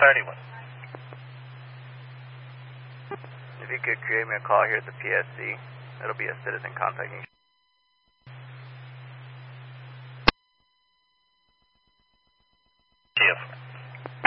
31. If you could create me a call here at the PSC, it'll be a citizen contacting. TF.